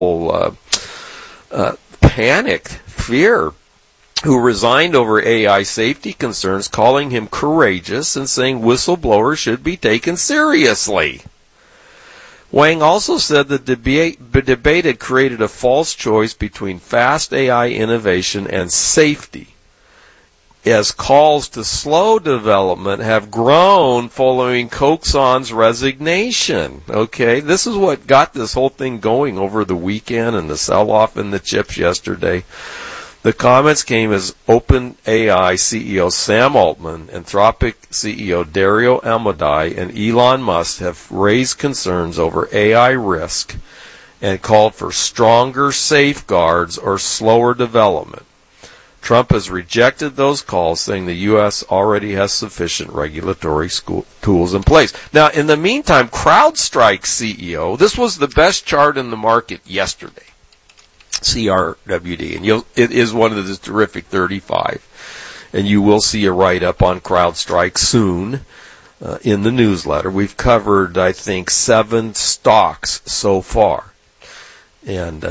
panicked fear, who resigned over AI safety concerns, calling him courageous and saying whistleblowers should be taken seriously. Wang also said the debate had created a false choice between fast AI innovation and safety, as calls to slow development have grown following Coxon's resignation. Okay, this is what got this whole thing going over the weekend and the sell-off in the chips yesterday. The comments came as OpenAI CEO Sam Altman, Anthropic CEO Dario Amodei, and Elon Musk have raised concerns over AI risk and called for stronger safeguards or slower development. Trump has rejected those calls, saying the U.S. already has sufficient regulatory tools in place. Now, in the meantime, CrowdStrike CEO, this was the best chart in the market yesterday. CRWD, and it is one of the terrific 35, and you will see a write-up on CrowdStrike soon in the newsletter. We've covered, I think, 7 stocks so far, and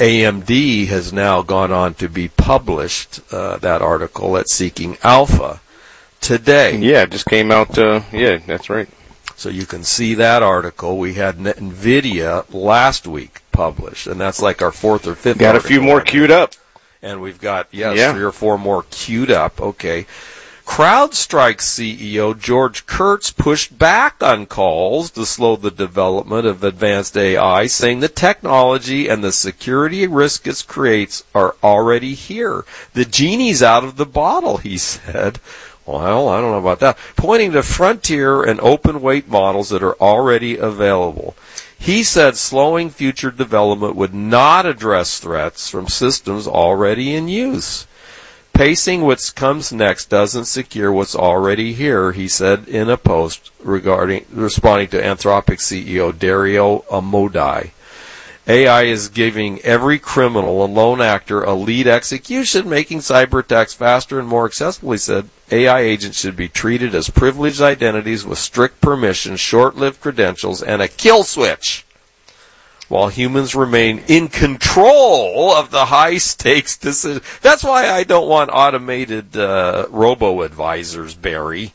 AMD has now gone on to be published, that article at Seeking Alpha today. Yeah, it just came out, yeah, that's right. So you can see that article. We had NVIDIA last week published, and that's like our 4th or 5th. Got a few more queued up. And we've got, 3 or 4 more queued up. Okay. CrowdStrike CEO George Kurtz pushed back on calls to slow the development of advanced AI, saying the technology and the security risk it creates are already here. The genie's out of the bottle, he said. Well, I don't know about that. Pointing to frontier and open weight models that are already available. He said slowing future development would not address threats from systems already in use. Pacing what comes next doesn't secure what's already here, he said in a post responding to Anthropic CEO Dario Amodei. AI is giving every criminal and lone actor a lead execution, making cyber attacks faster and more accessible, he said. AI agents should be treated as privileged identities with strict permissions, short-lived credentials, and a kill switch, while humans remain in control of the high-stakes decisions. That's why I don't want automated robo-advisors, Barry.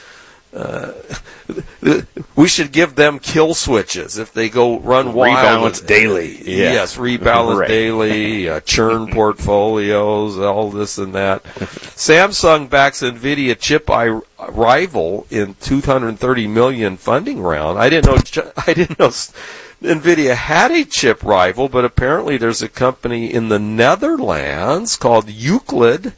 We should give them kill switches if they go run wild. Rebalance daily. Yeah. Yes, rebalance right. Daily, churn portfolios, all this and that. Samsung backs NVIDIA chip rival in $230 million funding round. I didn't know NVIDIA had a chip rival, but apparently there's a company in the Netherlands called Euclid,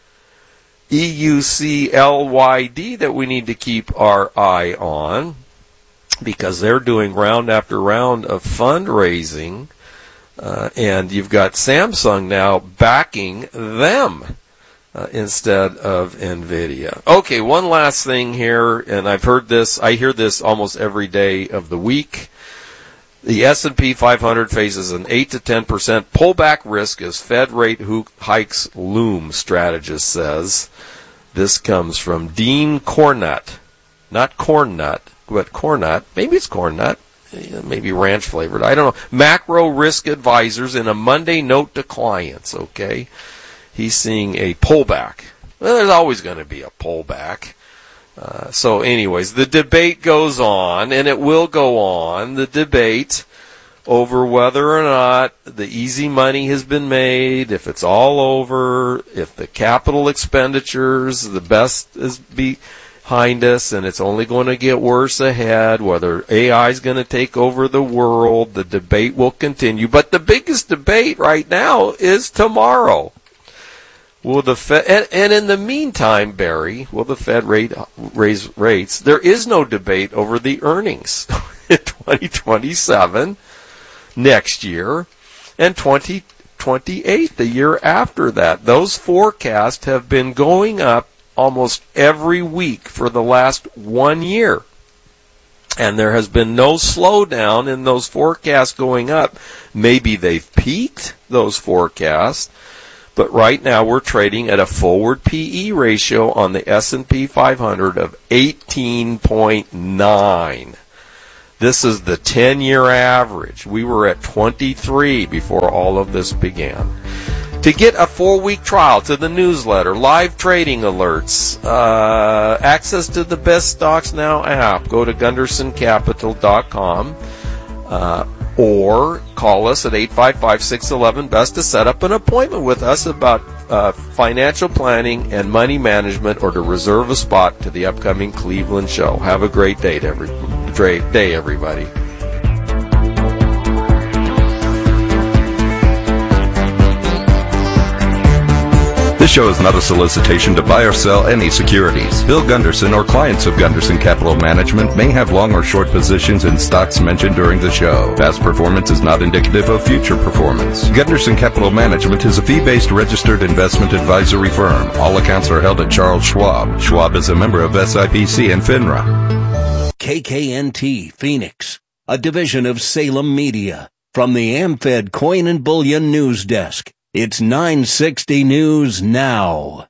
EUCLYD, that we need to keep our eye on, because they're doing round after round of fundraising, and you've got Samsung now backing them instead of NVIDIA. Okay, one last thing here, and I hear this almost every day of the week. The S&P 500 faces an 8 to 10% pullback risk as Fed rate hikes loom, strategist says. This comes from Dean Cornut. Not corn nut, but cornut. Maybe it's corn nut. Maybe ranch flavored. I don't know. Macro risk advisors in a Monday note to clients, okay? He's seeing a pullback. Well, there's always going to be a pullback. So anyways, the debate goes on, and it will go on, the debate over whether or not the easy money has been made, if it's all over, if the capital expenditures, the best is behind us, and it's only going to get worse ahead, whether AI is going to take over the world. The debate will continue. But the biggest debate right now is tomorrow. Will the Fed, and in the meantime, Barry, will the Fed raise rates? There is no debate over the earnings in 2027, next year, and 2028, the year after that. Those forecasts have been going up almost every week for the last 1 year. And there has been no slowdown in those forecasts going up. Maybe they've peaked, those forecasts. But right now we're trading at a forward PE ratio on the S&P 500 of 18.9. This is the 10-year average. We were at 23 before all of this began. To get a 4-week trial to the newsletter, live trading alerts, access to the Best Stocks Now app, go to GundersonCapital.com or call us at 855-611-BEST to set up an appointment with us about financial planning and money management, or to reserve a spot to the upcoming Cleveland show. Have a great day, everybody. This show is not a solicitation to buy or sell any securities. Bill Gunderson or clients of Gunderson Capital Management may have long or short positions in stocks mentioned during the show. Past performance is not indicative of future performance. Gunderson Capital Management is a fee-based registered investment advisory firm. All accounts are held at Charles Schwab. Schwab is a member of SIPC and FINRA. KKNT Phoenix, a division of Salem Media. From the AmFed Coin and Bullion News Desk. It's 960 News Now.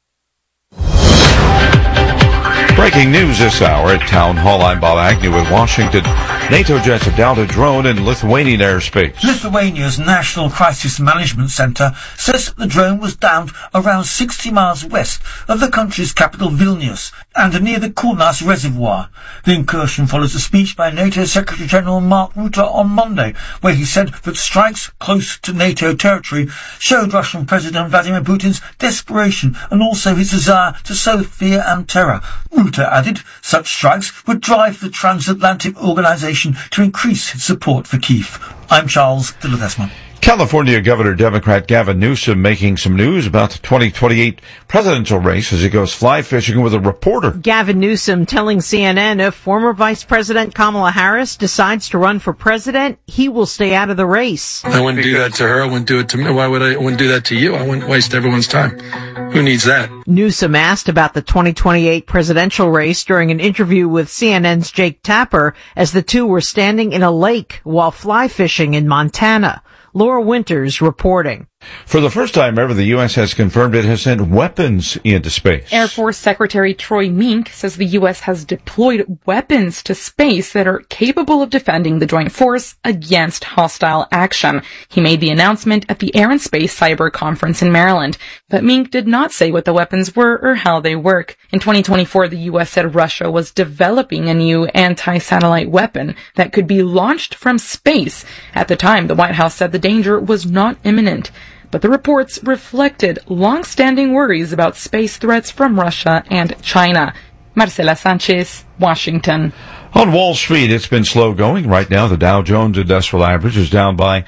Breaking news this hour at Town Hall. I'm Bob Agnew with Washington. NATO jets have downed a drone in Lithuanian airspace. Lithuania's National Crisis Management Centre says the drone was downed around 60 miles west of the country's capital Vilnius and near the Kaunas Reservoir. The incursion follows a speech by NATO Secretary-General Mark Rutte on Monday, where he said that strikes close to NATO territory showed Russian President Vladimir Putin's desperation and also his desire to sow fear and terror. Rutte added such strikes would drive the transatlantic organisation to increase its support for Kyiv. I'm Charles de Ledesma. California Governor Democrat Gavin Newsom making some news about the 2028 presidential race as he goes fly fishing with a reporter. Gavin Newsom telling CNN if former Vice President Kamala Harris decides to run for president, he will stay out of the race. I wouldn't do that to her. I wouldn't do it to me. Why would I? Wouldn't do that to you. I wouldn't waste everyone's time. Who needs that? Newsom asked about the 2028 presidential race during an interview with CNN's Jake Tapper as the two were standing in a lake while fly fishing in Montana. Laura Winters reporting. For the first time ever, the U.S. has confirmed it has sent weapons into space. Air Force Secretary Troy Mink says the U.S. has deployed weapons to space that are capable of defending the joint force against hostile action. He made the announcement at the Air and Space Cyber Conference in Maryland, but Mink did not say what the weapons were or how they work. In 2024, the U.S. said Russia was developing a new anti-satellite weapon that could be launched from space. At the time, the White House said the danger was not imminent. But the reports reflected long-standing worries about space threats from Russia and China. Marcela Sanchez, Washington. On Wall Street, it's been slow going. Right now, the Dow Jones Industrial Average is down by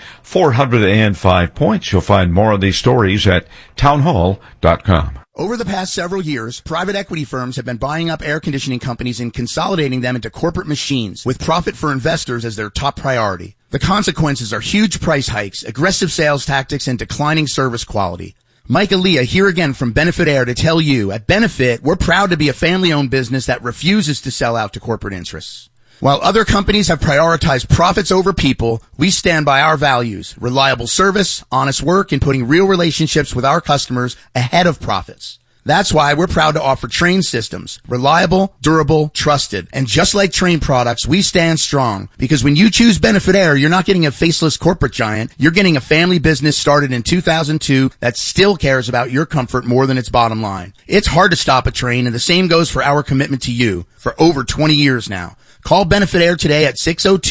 405 points. You'll find more of these stories at townhall.com. Over the past several years, private equity firms have been buying up air conditioning companies and consolidating them into corporate machines, with profit for investors as their top priority. The consequences are huge price hikes, aggressive sales tactics, and declining service quality. Mike Aaliyah here again from Benefit Air to tell you, at Benefit, we're proud to be a family-owned business that refuses to sell out to corporate interests. While other companies have prioritized profits over people, we stand by our values: reliable service, honest work, and putting real relationships with our customers ahead of profits. That's why we're proud to offer Trane systems. Reliable, durable, trusted. And just like Trane products, we stand strong. Because when you choose Benefit Air, you're not getting a faceless corporate giant. You're getting a family business started in 2002 that still cares about your comfort more than its bottom line. It's hard to stop a Trane, and the same goes for our commitment to you for over 20 years now. Call Benefit Air today at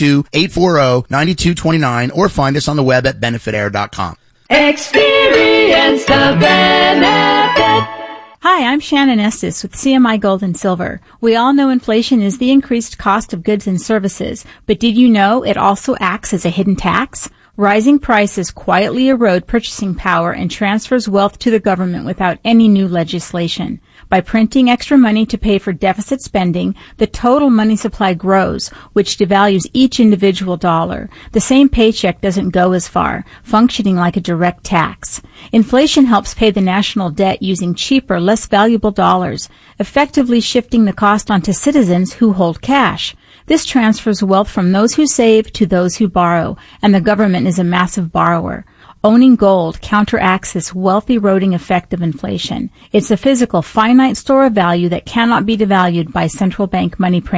602-840-9229 or find us on the web at benefitair.com. Experience the benefit. Hi, I'm Shannon Estes with CMI Gold and Silver. We all know inflation is the increased cost of goods and services, but did you know it also acts as a hidden tax? Rising prices quietly erode purchasing power and transfers wealth to the government without any new legislation. By printing extra money to pay for deficit spending, the total money supply grows, which devalues each individual dollar. The same paycheck doesn't go as far, functioning like a direct tax. Inflation helps pay the national debt using cheaper, less valuable dollars, effectively shifting the cost onto citizens who hold cash. This transfers wealth from those who save to those who borrow, and the government is a massive borrower. Owning gold counteracts this wealth eroding effect of inflation. It's a physical, finite store of value that cannot be devalued by central bank money printing.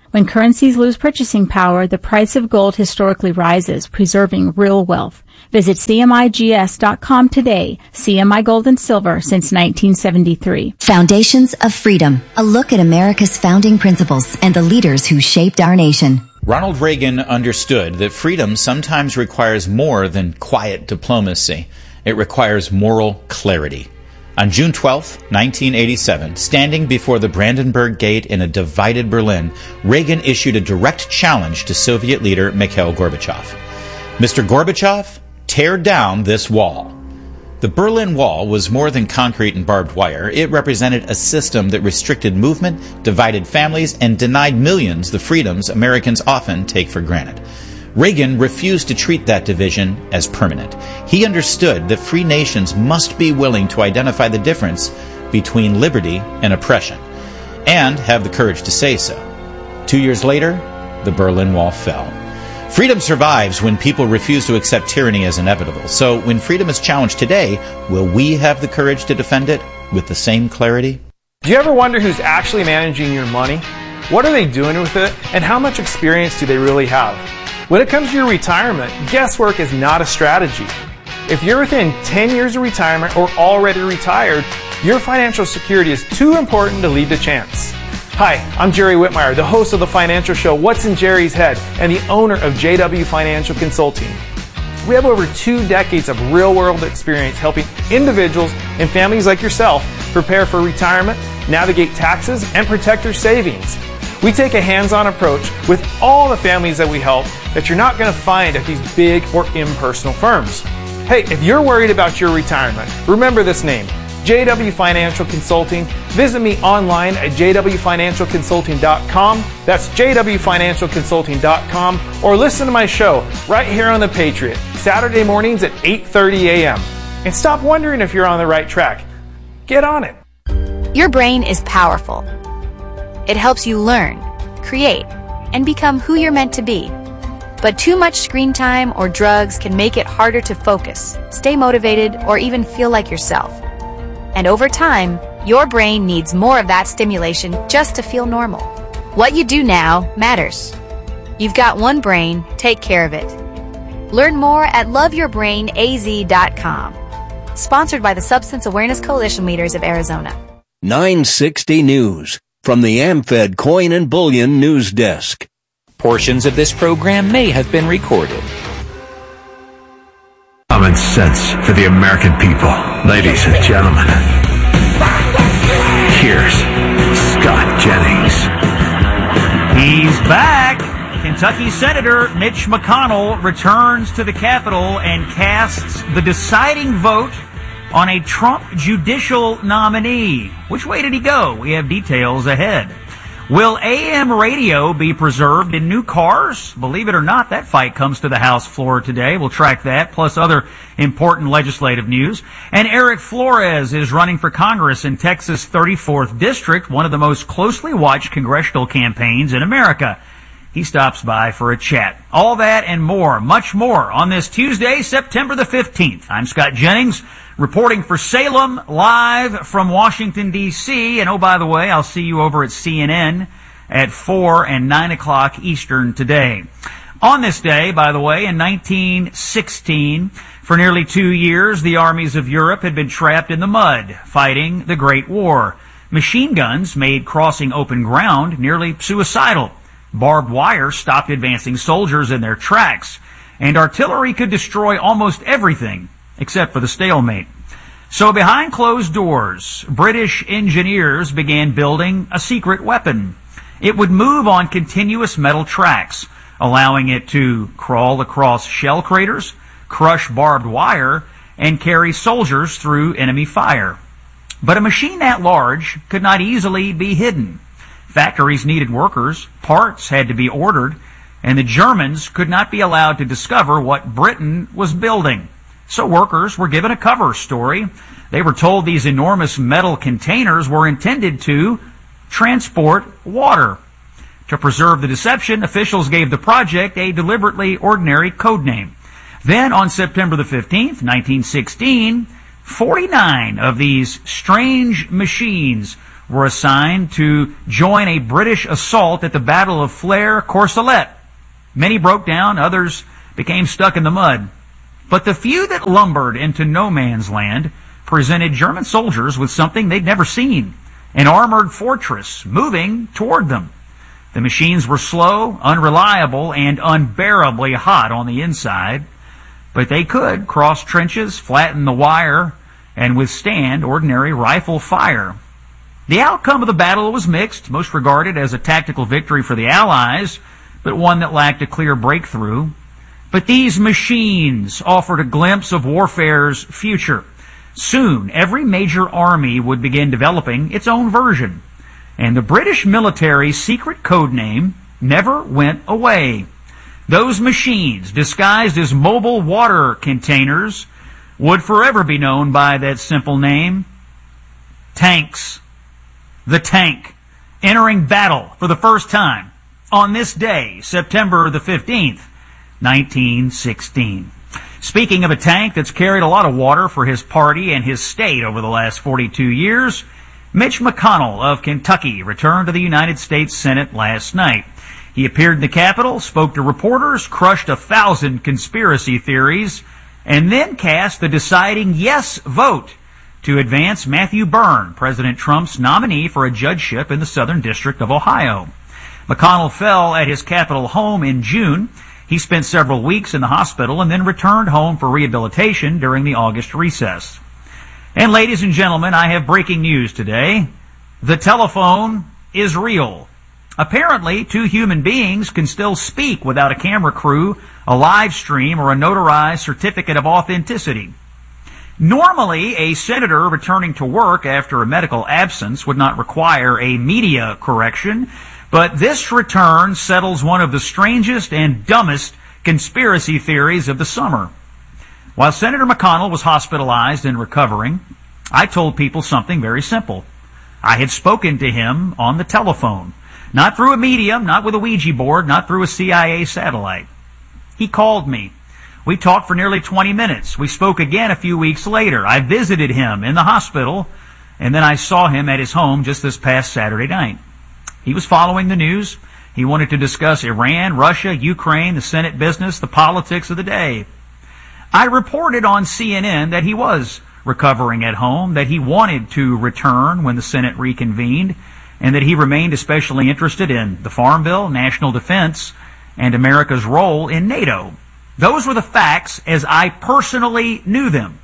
When currencies lose purchasing power, the price of gold historically rises, preserving real wealth. Visit CMIGS.com today. CMI Gold and Silver since 1973. Foundations of Freedom. A look at America's founding principles and the leaders who shaped our nation. Ronald Reagan understood that freedom sometimes requires more than quiet diplomacy. It requires moral clarity. On June 12, 1987, standing before the Brandenburg Gate in a divided Berlin, Reagan issued a direct challenge to Soviet leader Mikhail Gorbachev. Mr. Gorbachev, tear down this wall. The Berlin Wall was more than concrete and barbed wire. It represented a system that restricted movement, divided families, and denied millions the freedoms Americans often take for granted. Reagan refused to treat that division as permanent. He understood that free nations must be willing to identify the difference between liberty and oppression, and have the courage to say so. 2 years later, the Berlin Wall fell. Freedom survives when people refuse to accept tyranny as inevitable. So when freedom is challenged today, will we have the courage to defend it with the same clarity? Do you ever wonder who's actually managing your money? What are they doing with it? And how much experience do they really have? When it comes to your retirement, guesswork is not a strategy. If you're within 10 years of retirement or already retired, your financial security is too important to leave to chance. Hi, I'm Jerry Whitmire, the host of the financial show What's in Jerry's Head and the owner of JW Financial Consulting. We have over 2 decades of real-world experience helping individuals and families like yourself prepare for retirement, navigate taxes, and protect your savings. We take a hands-on approach with all the families that we help that you're not going to find at these big or impersonal firms. Hey, if you're worried about your retirement, remember this name, JW Financial Consulting. Visit me online at jwfinancialconsulting.com. That's jwfinancialconsulting.com. Or listen to my show right here on The Patriot, Saturday mornings at 8:30 a.m. And stop wondering if you're on the right track. Get on it. Your brain is powerful. It helps you learn, create, and become who you're meant to be. But too much screen time or drugs can make it harder to focus, stay motivated, or even feel like yourself. And over time, your brain needs more of that stimulation just to feel normal. What you do now matters. You've got one brain, take care of it. Learn more at loveyourbrainaz.com. Sponsored by the Substance Awareness Coalition Leaders of Arizona. 960 News from the AmFed Coin and Bullion News Desk. Portions of this program may have been recorded. Common sense for the American people. Ladies and gentlemen, here's Scott Jennings. He's back. Kentucky Senator Mitch McConnell returns to the Capitol and casts the deciding vote on a Trump judicial nominee. Which way did he go? We have details ahead. Will AM radio be preserved in new cars? Believe it or not, that fight comes to the House floor today. We'll track that, plus other important legislative news. And Eric Flores is running for Congress in Texas' 34th District, one of the most closely watched congressional campaigns in America. He stops by for a chat. All that and more, much more, on this Tuesday, September the 15th. I'm Scott Jennings, reporting for Salem, live from Washington, D.C. And oh, by the way, I'll see you over at CNN at 4 and 9 o'clock Eastern today. On this day, by the way, in 1916, for nearly 2 years, the armies of Europe had been trapped in the mud, fighting the Great War. Machine guns made crossing open ground nearly suicidal. Barbed wire stopped advancing soldiers in their tracks. And artillery could destroy almost everything except for the stalemate. So behind closed doors, British engineers began building a secret weapon. It would move on continuous metal tracks, allowing it to crawl across shell craters, crush barbed wire, and carry soldiers through enemy fire. But a machine that large could not easily be hidden. Factories needed workers, parts had to be ordered, and the Germans could not be allowed to discover what Britain was building. So workers were given a cover story. They were told these enormous metal containers were intended to transport water. To preserve the deception, officials gave the project a deliberately ordinary code name. Then, on September the 15th, 1916, 49 of these strange machines were assigned to join a British assault at the Battle of Flers-Courcelette. Many broke down, others became stuck in the mud. But the few that lumbered into no man's land presented German soldiers with something they'd never seen, an armored fortress moving toward them. The machines were slow, unreliable, and unbearably hot on the inside, but they could cross trenches, flatten the wire, and withstand ordinary rifle fire. The outcome of the battle was mixed, most regarded as a tactical victory for the Allies, but one that lacked a clear breakthrough. But these machines offered a glimpse of warfare's future. Soon, every major army would begin developing its own version, and the British military's secret code name never went away. Those machines, disguised as mobile water containers, would forever be known by that simple name: tanks. The tank, entering battle for the first time on this day, September the 15th, 1916. Speaking of a tank that's carried a lot of water for his party and his state over the last 42 years, Mitch McConnell of Kentucky returned to the United States Senate last night. He appeared in the Capitol, spoke to reporters, crushed 1,000 conspiracy theories, and then cast the deciding yes vote to advance Matthew Byrne, President Trump's nominee for a judgeship in the Southern District of Ohio. McConnell fell at his Capitol home in June. He spent several weeks in the hospital and then returned home for rehabilitation during the August recess. And ladies and gentlemen, I have breaking news today. The telephone is real. Apparently, two human beings can still speak without a camera crew, a live stream, or a notarized certificate of authenticity. Normally, a senator returning to work after a medical absence would not require a media correction, but this return settles one of the strangest and dumbest conspiracy theories of the summer. While Senator McConnell was hospitalized and recovering, I told people something very simple. I had spoken to him on the telephone, not through a medium, not with a Ouija board, not through a CIA satellite. He called me. We talked for nearly 20 minutes. We spoke again a few weeks later. I visited him in the hospital, and then I saw him at his home just this past Saturday night. He was following the news. He wanted to discuss Iran, Russia, Ukraine, the Senate business, the politics of the day. I reported on CNN that he was recovering at home, that he wanted to return when the Senate reconvened, and that he remained especially interested in the Farm Bill, national defense, and America's role in NATO. Those were the facts as I personally knew them.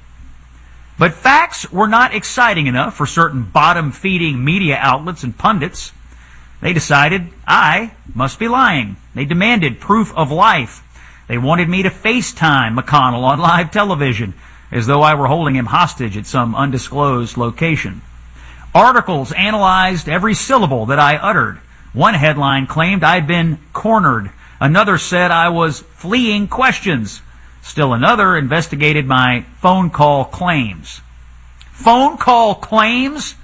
But facts were not exciting enough for certain bottom-feeding media outlets and pundits. They decided I must be lying. They demanded proof of life. They wanted me to FaceTime McConnell on live television, as though I were holding him hostage at some undisclosed location. Articles analyzed every syllable that I uttered. One headline claimed I'd been cornered. Another said I was fleeing questions. Still another investigated my phone call claims. Phone call claims?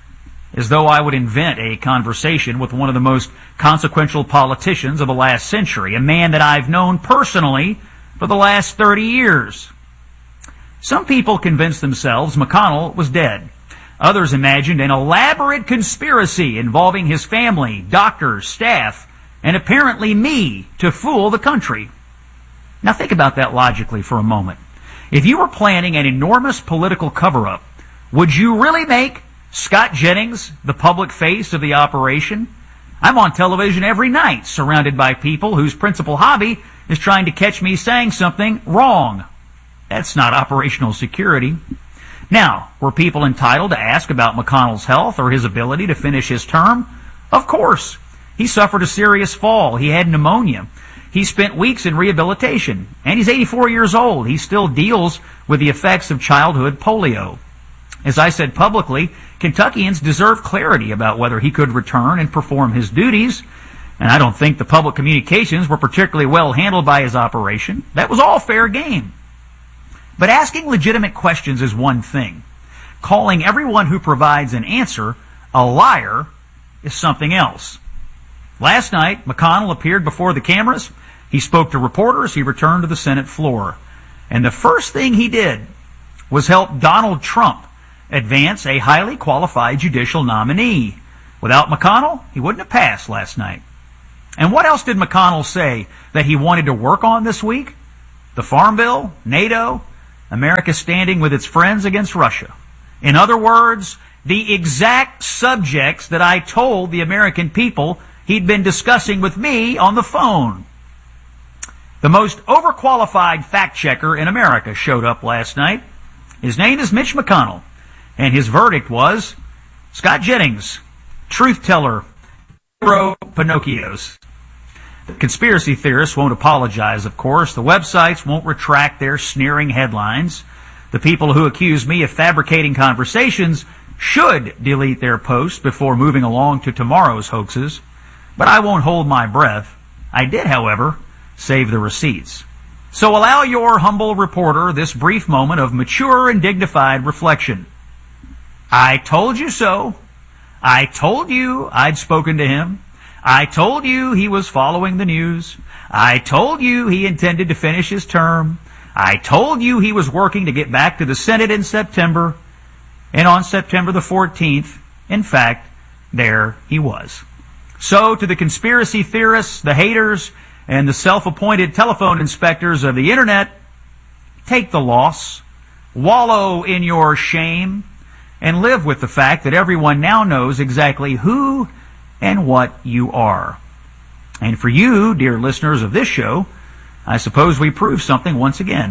As though I would invent a conversation with one of the most consequential politicians of the last century, a man that I've known personally for the last 30 years. Some people convinced themselves McConnell was dead. Others imagined an elaborate conspiracy involving his family, doctors, staff, and apparently me to fool the country. Now think about that logically for a moment. If you were planning an enormous political cover-up, would you really make Scott Jennings the public face of the operation? I'm on television every night, surrounded by people whose principal hobby is trying to catch me saying something wrong. That's not operational security. Now, were people entitled to ask about McConnell's health or his ability to finish his term? Of course. He suffered a serious fall. He had pneumonia. He spent weeks in rehabilitation. And he's 84 years old. He still deals with the effects of childhood polio. As I said publicly, Kentuckians deserve clarity about whether he could return and perform his duties. And I don't think the public communications were particularly well handled by his operation. That was all fair game. But asking legitimate questions is one thing. Calling everyone who provides an answer a liar is something else. Last night, McConnell appeared before the cameras. He spoke to reporters. He returned to the Senate floor. And the first thing he did was help Donald Trump advance a highly qualified judicial nominee. Without McConnell, he wouldn't have passed last night. And what else did McConnell say that he wanted to work on this week? The Farm Bill, NATO, America standing with its friends against Russia. In other words, the exact subjects that I told the American people he'd been discussing with me on the phone. The most overqualified fact checker in America showed up last night. His name is Mitch McConnell, and his verdict was Scott Jennings, truth teller, hero Pinocchios. The conspiracy theorists won't apologize, of course. The websites won't retract their sneering headlines. The people who accuse me of fabricating conversations should delete their posts before moving along to tomorrow's hoaxes. But I won't hold my breath. I did, however, save the receipts. So allow your humble reporter this brief moment of mature and dignified reflection. I told you so. I told you I'd spoken to him. I told you he was following the news. I told you he intended to finish his term. I told you he was working to get back to the Senate in September. And on September the 14th, in fact, there he was. So to the conspiracy theorists, the haters, and the self-appointed telephone inspectors of the Internet, take the loss, wallow in your shame, and live with the fact that everyone now knows exactly who and what you are. And for you, dear listeners of this show, I suppose we proved something once again.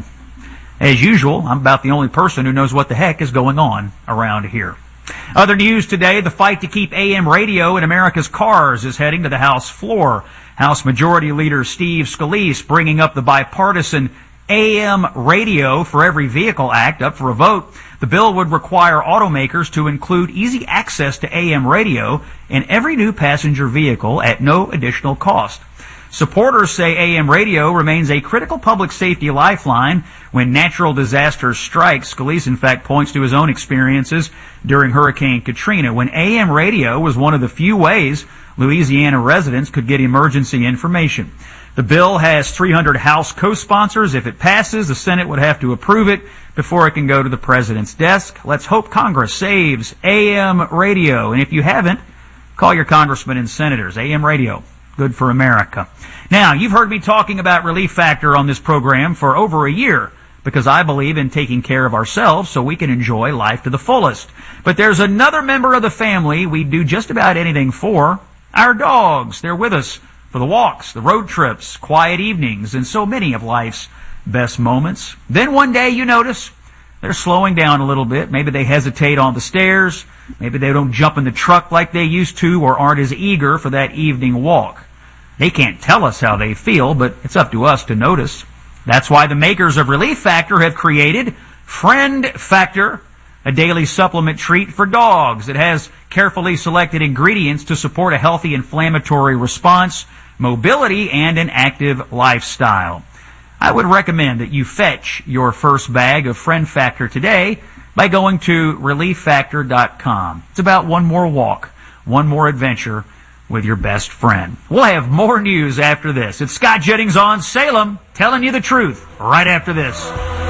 As usual, I'm about the only person who knows what the heck is going on around here. Other news today, the fight to keep AM radio in America's cars is heading to the House floor. House Majority Leader Steve Scalise bringing up the bipartisan AM Radio for Every Vehicle Act up for a vote. The bill would require automakers to include easy access to AM radio in every new passenger vehicle at no additional cost. Supporters say AM radio remains a critical public safety lifeline when natural disasters strike. Scalise, in fact, points to his own experiences during Hurricane Katrina, when AM radio was one of the few ways Louisiana residents could get emergency information. The bill has 300 House co-sponsors. If it passes, the Senate would have to approve it before it can go to the president's desk. Let's hope Congress saves AM radio. And if you haven't, call your congressmen and senators. AM radio, good for America. Now, you've heard me talking about Relief Factor on this program for over a year because I believe in taking care of ourselves so we can enjoy life to the fullest. But there's another member of the family we do just about anything for, our dogs. They're with us for the walks, the road trips, quiet evenings, and so many of life's best moments. Then one day you notice they're slowing down a little bit. Maybe they hesitate on the stairs. Maybe they don't jump in the truck like they used to or aren't as eager for that evening walk. They can't tell us how they feel, but it's up to us to notice. That's why the makers of Relief Factor have created Friend Factor, a daily supplement treat for dogs. It has carefully selected ingredients to support a healthy inflammatory response, mobility, and an active lifestyle. I would recommend that you fetch your first bag of Friend Factor today by going to ReliefFactor.com. It's about one more walk, one more adventure with your best friend. We'll have more news after this. It's Scott Jennings on Salem, telling you the truth right after this.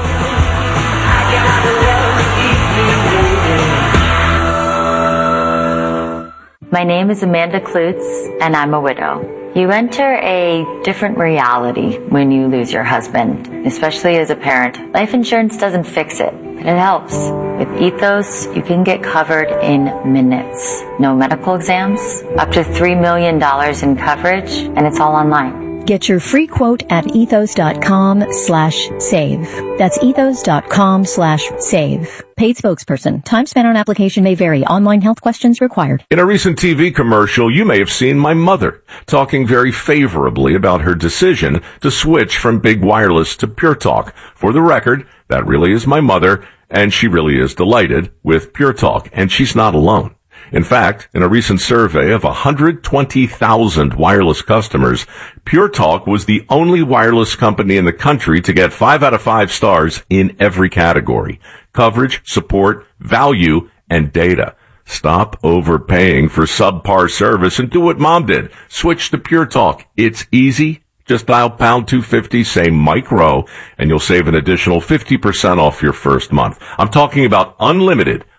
My name is Amanda Klutz, and I'm a widow. You enter a different reality when you lose your husband, especially as a parent. Life insurance doesn't fix it, but it helps. With Ethos, you can get covered in minutes. No medical exams, up to $3 million in coverage, and it's all online. Get your free quote at ethos.com/save. That's ethos.com/save. Paid spokesperson. Time spent on application may vary. Online health questions required. In a recent TV commercial, you may have seen my mother talking very favorably about her decision to switch from Big Wireless to Pure Talk. For the record, that really is my mother, and she really is delighted with Pure Talk, and she's not alone. In fact, in a recent survey of 120,000 wireless customers, Pure Talk was the only wireless company in the country to get 5 out of 5 stars in every category: coverage, support, value, and data. Stop overpaying for subpar service and do what Mom did. Switch to Pure Talk. It's easy. Just dial pound 250, say Mike Rowe, and you'll save an additional 50% off your first month. I'm talking about unlimited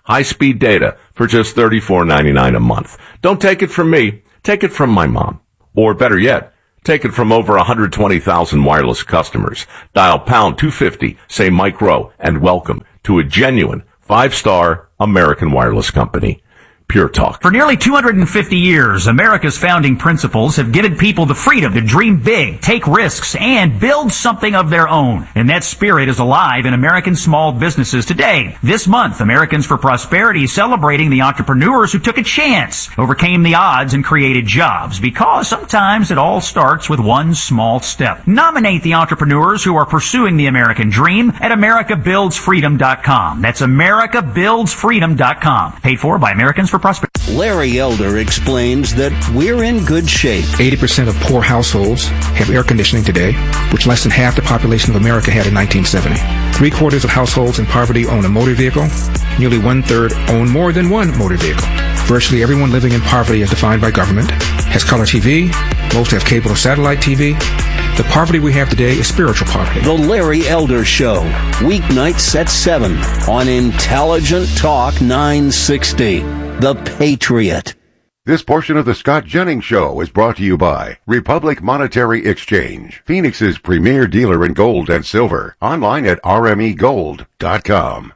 high-speed data for just $34.99 a month. Don't take it from me. Take it from my mom. Or better yet, take it from over 120,000 wireless customers. Dial pound 250, say Mike Rowe, and welcome to a genuine 5-star American wireless company. Pure Talk. For nearly 250 years, America's founding principles have given people the freedom to dream big, take risks, and build something of their own. And that spirit is alive in American small businesses today. This month, Americans for Prosperity is celebrating the entrepreneurs who took a chance, overcame the odds, and created jobs. Because sometimes it all starts with one small step. Nominate the entrepreneurs who are pursuing the American dream at AmericaBuildsFreedom.com. That's AmericaBuildsFreedom.com. Paid for by Americans for Prosperity. Larry Elder explains that we're in good shape. 80% of poor households have air conditioning today, which less than half the population of America had in 1970. 3/4 of households in poverty own a motor vehicle. Nearly 1/3 own more than one motor vehicle. Virtually everyone living in poverty as defined by government has color TV. Most have cable or satellite TV. The poverty we have today is spiritual poverty. The Larry Elder Show, weeknights at 7 on Intelligent Talk 960. The Patriot. This portion of the Scott Jennings Show is brought to you by Republic Monetary Exchange, Phoenix's premier dealer in gold and silver. Online at rmegold.com.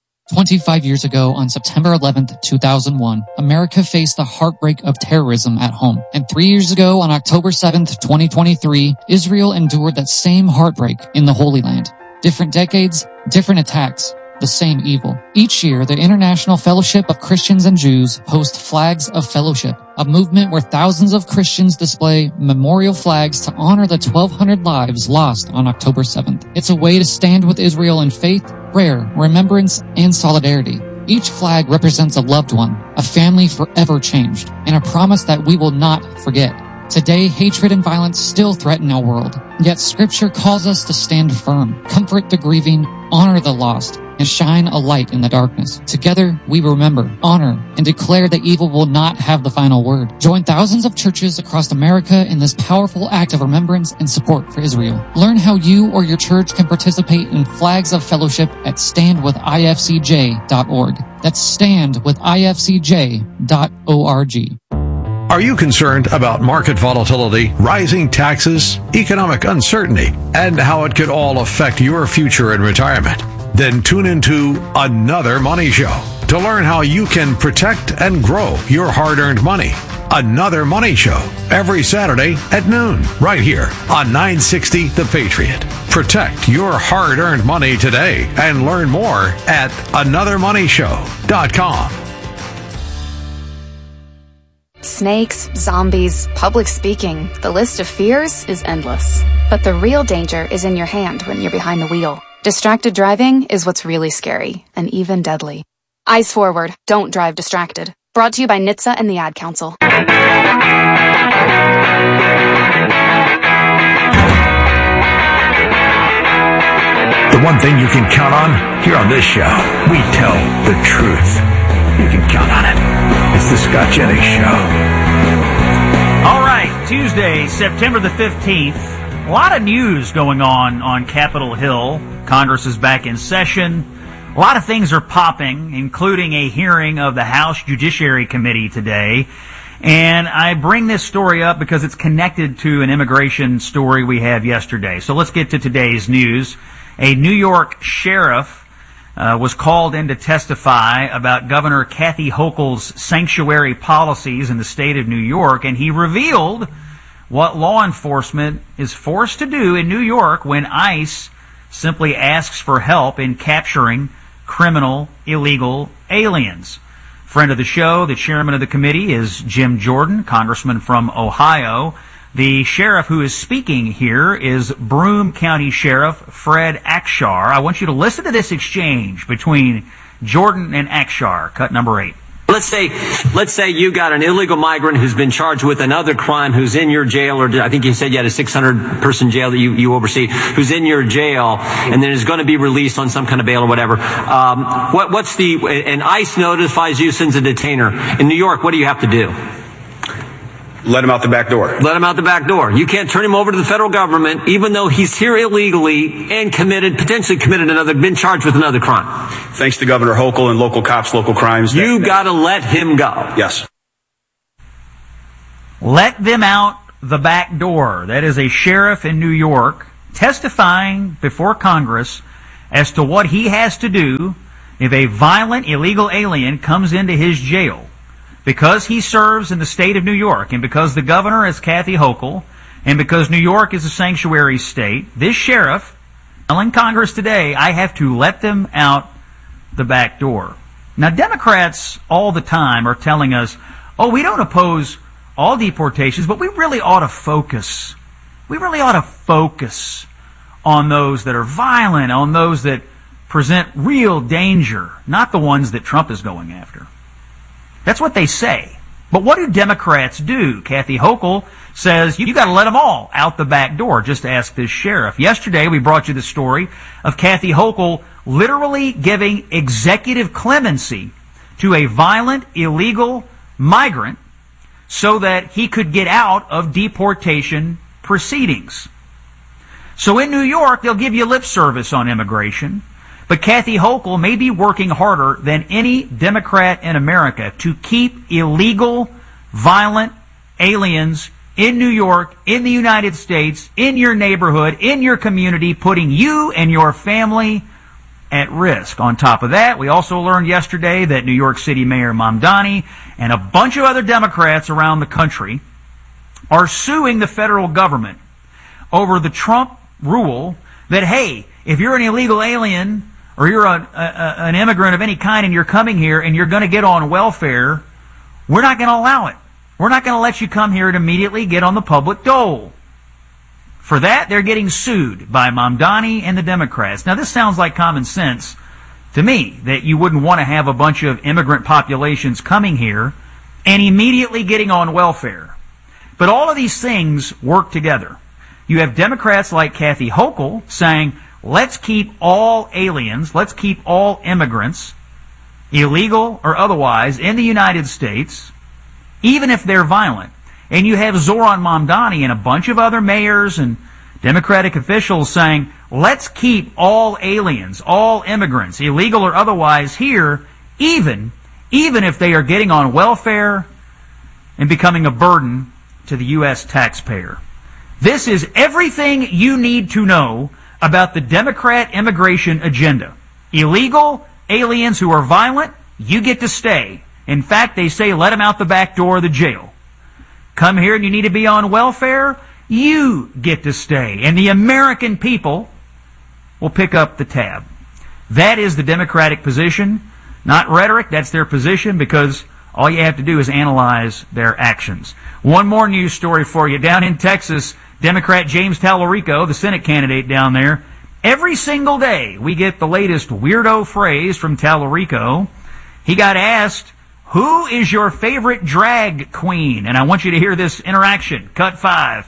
25 years ago, on September 11th, 2001, America faced the heartbreak of terrorism at home. And 3 years ago, on October 7th, 2023, Israel endured that same heartbreak in the Holy Land. Different decades, different attacks, the same evil. Each year, the International Fellowship of Christians and Jews hosts Flags of Fellowship, a movement where thousands of Christians display memorial flags to honor the 1,200 lives lost on October 7th. It's a way to stand with Israel in faith, prayer, remembrance, and solidarity. Each flag represents a loved one, a family forever changed, and a promise that we will not forget. Today, hatred and violence still threaten our world, yet Scripture calls us to stand firm, comfort the grieving, honor the lost, and shine a light in the darkness. Together, we remember, honor, and declare that evil will not have the final word. Join thousands of churches across America in this powerful act of remembrance and support for Israel. Learn how you or your church can participate in Flags of Fellowship at standwithifcj.org. That's standwithifcj.org. Are you concerned about market volatility, rising taxes, economic uncertainty, and how it could all affect your future in retirement? Then tune into Another Money Show to learn how you can protect and grow your hard-earned money. Another Money Show every Saturday at noon, right here on 960 The Patriot. Protect your hard-earned money today and learn more at anothermoneyshow.com. Snakes, zombies, public speaking. The list of fears is endless. But the real danger is in your hand when you're behind the wheel. Distracted driving is what's really scary and even deadly. Eyes forward. Don't drive distracted. Brought to you by NHTSA and the Ad Council. The one thing you can count on here on this show, we tell the truth. You can count on it. It's the Scott Jennings Show. All right, Tuesday, September the 15th. A lot of news going on Capitol Hill. Congress is back in session. A lot of things are popping, including a hearing of the House Judiciary Committee today. And I bring this story up because it's connected to an immigration story we had yesterday. So let's get to today's news. A New York sheriff was called in to testify about Governor Kathy Hochul's sanctuary policies in the state of New York, and he revealed what law enforcement is forced to do in New York when ICE simply asks for help in capturing criminal, illegal aliens. Friend of the show, the chairman of the committee, is Jim Jordan, congressman from Ohio. The sheriff who is speaking here is Broome County Sheriff Fred Akshar. I want you to listen to this exchange between Jordan and Akshar, cut number 8. Let's say you got an illegal migrant who's been charged with another crime, who's in your jail, or I think you said you had a 600-person jail that you oversee, who's in your jail, and then is going to be released on some kind of bail or whatever. And ICE notifies you, sends a detainer. In New York, what do you have to do? Let him out the back door. Let him out the back door. You can't turn him over to the federal government, even though he's here illegally and been charged with another crime. Thanks to Governor Hochul and local cops, local crimes. You gotta let him go. Yes. Let them out the back door. That is a sheriff in New York testifying before Congress as to what he has to do if a violent illegal alien comes into his jail. Because he serves in the state of New York, and because the governor is Kathy Hochul, and because New York is a sanctuary state, this sheriff telling Congress today, I have to let them out the back door. Now, Democrats all the time are telling us, oh, we don't oppose all deportations, but we really ought to focus. We really ought to focus on those that are violent, on those that present real danger, not the ones that Trump is going after. That's what they say. But what do Democrats do? Kathy Hochul says, you got to let them all out the back door. Just ask this sheriff. Yesterday, we brought you the story of Kathy Hochul literally giving executive clemency to a violent, illegal migrant so that he could get out of deportation proceedings. So in New York, they'll give you lip service on immigration. But Kathy Hochul may be working harder than any Democrat in America to keep illegal, violent aliens in New York, in the United States, in your neighborhood, in your community, putting you and your family at risk. On top of that, we also learned yesterday that New York City Mayor Mamdani and a bunch of other Democrats around the country are suing the federal government over the Trump rule that, hey, if you're an illegal alien or you're an immigrant of any kind and you're coming here and you're going to get on welfare, we're not going to allow it. We're not going to let you come here and immediately get on the public dole. For that, they're getting sued by Mamdani and the Democrats. Now, this sounds like common sense to me, that you wouldn't want to have a bunch of immigrant populations coming here and immediately getting on welfare. But all of these things work together. You have Democrats like Kathy Hochul saying, let's keep all aliens, let's keep all immigrants, illegal or otherwise, in the United States, even if they're violent. And you have Zoran Mamdani and a bunch of other mayors and Democratic officials saying, let's keep all aliens, all immigrants, illegal or otherwise, here, even if they are getting on welfare and becoming a burden to the U.S. taxpayer. This is everything you need to know about the Democrat immigration agenda. Illegal aliens who are violent, you get to stay. In fact, they say let them out the back door of the jail. Come here and you need to be on welfare, you get to stay. And the American people will pick up the tab. That is the Democratic position, not rhetoric. That's their position, because all you have to do is analyze their actions. One more news story for you. Down in Texas, Democrat James Tallarico, the Senate candidate down there, every single day we get the latest weirdo phrase from Tallarico. He got asked, who is your favorite drag queen? And I want you to hear this interaction. Cut 5.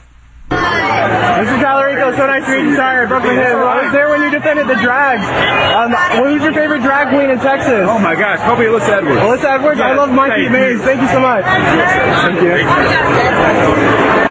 Mr. Tallarico, so nice to meet you, sir. Brooklyn Hills. I was there when you defended the drags. Who's your favorite drag queen in Texas? Oh my gosh, probably Alyssa Edwards. Alyssa Edwards? Yeah, I love Mikey Mays. Thank you so much. Thank you.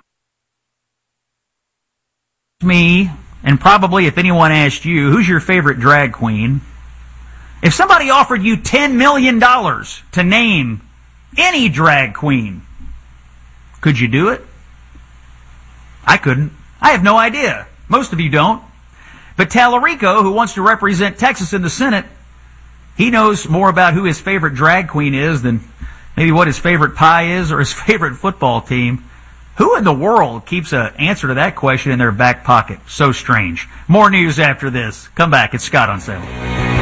Me, and probably if anyone asked you, who's your favorite drag queen? If somebody offered you $10 million to name any drag queen, could you do it? I couldn't. I have no idea. Most of you don't. But Tallarico, who wants to represent Texas in the Senate, he knows more about who his favorite drag queen is than maybe what his favorite pie is or his favorite football team. Who in the world keeps an answer to that question in their back pocket? So strange. More news after this. Come back. It's Scott on Sale.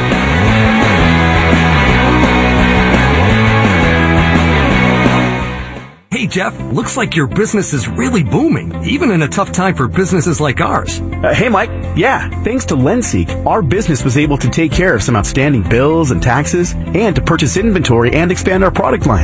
Hey, Jeff, looks like your business is really booming, even in a tough time for businesses like ours. Hey, Mike. Yeah, thanks to LendSeek, our business was able to take care of some outstanding bills and taxes and to purchase inventory and expand our product lines.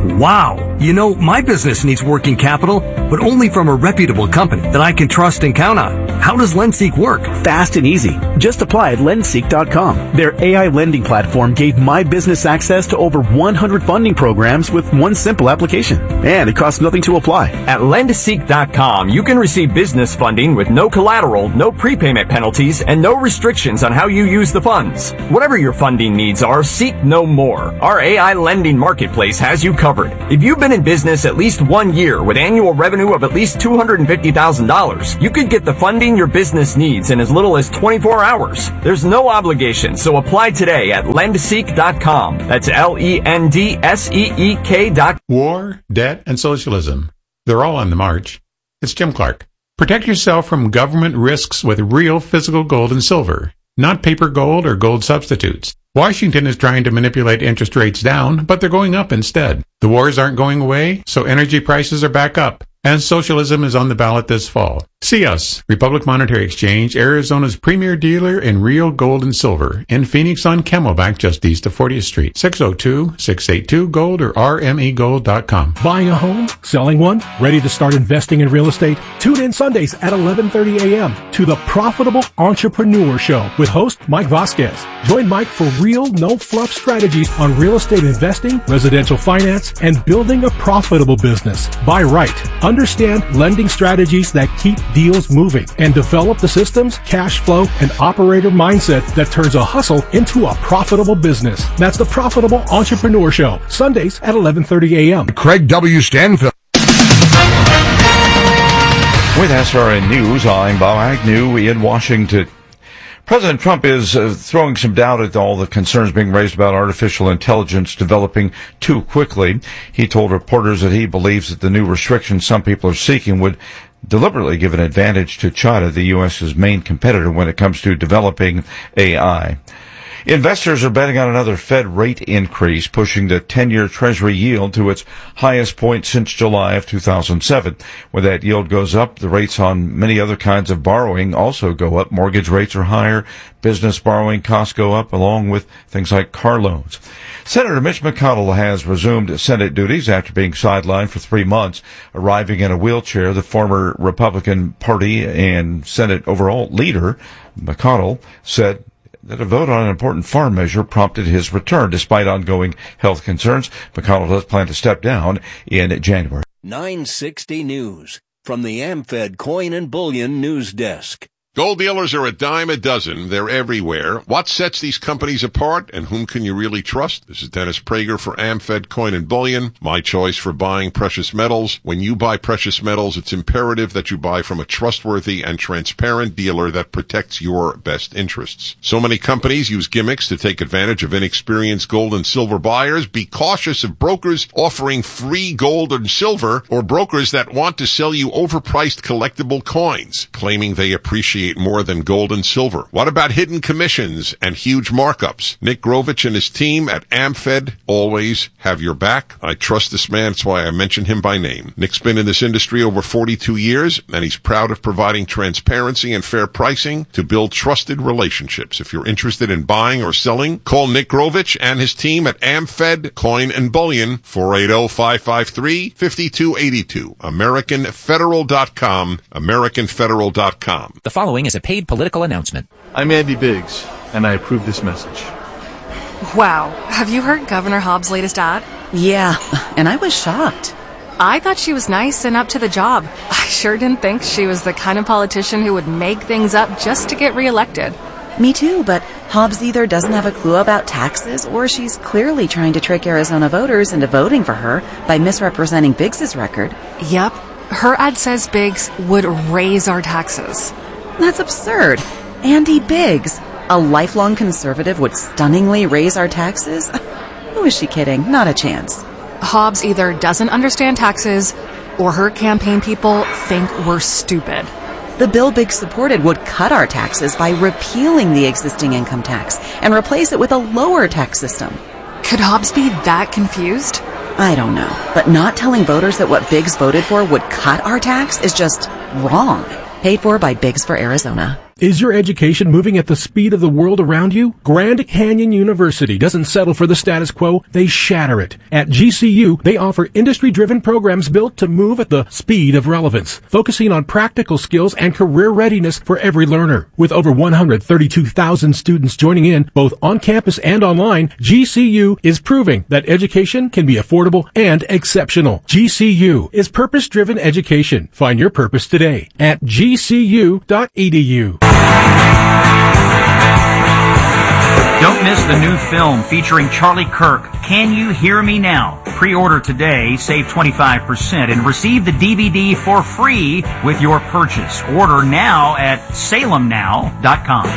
Wow. You know, my business needs working capital, but only from a reputable company that I can trust and count on. How does LendSeek work? Fast and easy. Just apply at lendseek.com. Their AI lending platform gave my business access to over 100 funding programs with one simple application. And it costs nothing to apply. At lendseek.com, you can receive business funding with no collateral, no prepayment penalties, and no restrictions on how you use the funds. Whatever your funding needs are, seek no more. Our AI lending marketplace has you covered. If you've been in business at least 1 year with annual revenue of at least $250,000, you could get the funding your business needs in as little as 24 hours. There's no obligation, so apply today at lendseek.com. That's LENDSEEK.com. War, debt, and socialism. They're all on the march. It's Jim Clark. Protect yourself from government risks with real physical gold and silver, not paper gold or gold substitutes. Washington is trying to manipulate interest rates down, but they're going up instead. The wars aren't going away, so energy prices are back up. And socialism is on the ballot this fall. See us, Republic Monetary Exchange, Arizona's premier dealer in real gold and silver, in Phoenix on Camelback, just east of 40th Street. 602-682-GOLD or rmegold.com. Buying a home? Selling one? Ready to start investing in real estate? Tune in Sundays at 11:30 a.m. to the Profitable Entrepreneur Show with host Mike Vasquez. Join Mike for real, no-fluff strategies on real estate investing, residential finance, and building a profitable business. Buy right. Understand lending strategies that keep deals moving and develop the systems, cash flow, and operator mindset that turns a hustle into a profitable business. That's the Profitable Entrepreneur Show, Sundays at 11:30 a.m. Craig W. Stanfield. With SRN News, I'm Bob Agnew in Washington. President Trump is throwing some doubt at all the concerns being raised about artificial intelligence developing too quickly. He told reporters that he believes that the new restrictions some people are seeking would deliberately give an advantage to China, the U.S.'s main competitor when it comes to developing AI. Investors are betting on another Fed rate increase, pushing the 10-year Treasury yield to its highest point since July of 2007. When that yield goes up, the rates on many other kinds of borrowing also go up. Mortgage rates are higher, business borrowing costs go up, along with things like car loans. Senator Mitch McConnell has resumed Senate duties after being sidelined for 3 months. Arriving in a wheelchair, the former Republican Party and Senate overall leader, McConnell, said that a vote on an important farm measure prompted his return. Despite ongoing health concerns, McConnell does plan to step down in January. 960 News from the AmFed Coin and Bullion News Desk. Gold dealers are a dime a dozen. They're everywhere. What sets these companies apart, and whom can you really trust? This is Dennis Prager for AmFed Coin and Bullion, my choice for buying precious metals. When you buy precious metals, it's imperative that you buy from a trustworthy and transparent dealer that protects your best interests. So many companies use gimmicks to take advantage of inexperienced gold and silver buyers. Be cautious of brokers offering free gold and silver, or brokers that want to sell you overpriced collectible coins, claiming they appreciate more than gold and silver. What about hidden commissions and huge markups? Nick Grovich and his team at AmFed always have your back. I trust this man. That's why I mention him by name. Nick's been in this industry over 42 years, and he's proud of providing transparency and fair pricing to build trusted relationships. If you're interested in buying or selling, call Nick Grovich and his team at AmFed Coin and Bullion, 480-553-5282. AmericanFederal.com. AmericanFederal.com. The following is a paid political announcement. I'm Andy Biggs, and I approve this message. Wow. Have you heard Governor Hobbs' latest ad? Yeah, and I was shocked. I thought she was nice and up to the job. I sure didn't think she was the kind of politician who would make things up just to get reelected. Me too, but Hobbs either doesn't have a clue about taxes, or she's clearly trying to trick Arizona voters into voting for her by misrepresenting Biggs's record. Yep. Her ad says Biggs would raise our taxes. That's absurd. Andy Biggs, a lifelong conservative, would stunningly raise our taxes? Who is she kidding? Not a chance. Hobbs either doesn't understand taxes, or her campaign people think we're stupid. The bill Biggs supported would cut our taxes by repealing the existing income tax and replace it with a lower tax system. Could Hobbs be that confused? I don't know, but not telling voters that what Biggs voted for would cut our tax is just wrong. Paid for by Biggs for Arizona. Is your education moving at the speed of the world around you? Grand Canyon University doesn't settle for the status quo, they shatter it. At GCU, they offer industry-driven programs built to move at the speed of relevance, focusing on practical skills and career readiness for every learner. With over 132,000 students joining in, both on campus and online, GCU is proving that education can be affordable and exceptional. GCU is purpose-driven education. Find your purpose today at gcu.edu. Don't miss the new film featuring Charlie Kirk, Can You Hear Me Now? Pre-order today, save 25%, and receive the DVD for free with your purchase. Order now at salemnow.com.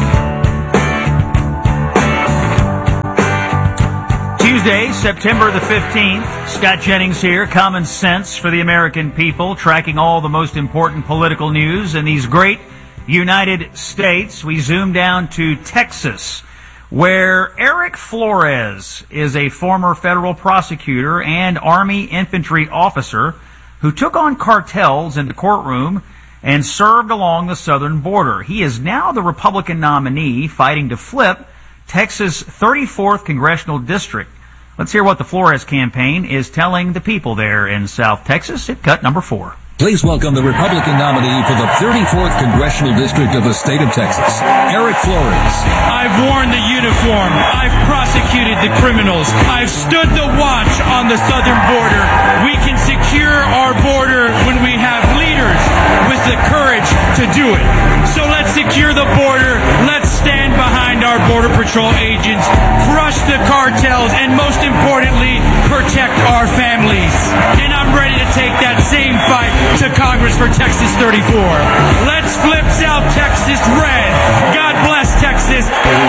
Tuesday, September the 15th. Scott Jennings here. Common sense for the American people, tracking all the most important political news in these great United States. We zoom down to Texas, where Eric Flores is a former federal prosecutor and Army infantry officer who took on cartels in the courtroom and served along the southern border. He is now the Republican nominee fighting to flip Texas' 34th congressional district. Let's hear what the Flores campaign is telling the people there in South Texas at cut number 4. Please welcome the Republican nominee for the 34th Congressional District of the state of Texas, Eric Flores. I've worn the uniform. I've prosecuted the criminals. I've stood the watch on the southern border. We can secure our border when we have leaders with the courage to do it. So let's secure the border. Let's stand behind our Border Patrol agents, crush the cartels, and most importantly, protect our families. And I'm ready to take that same fight to Congress for Texas 34. Let's flip South Texas red. God bless Texas.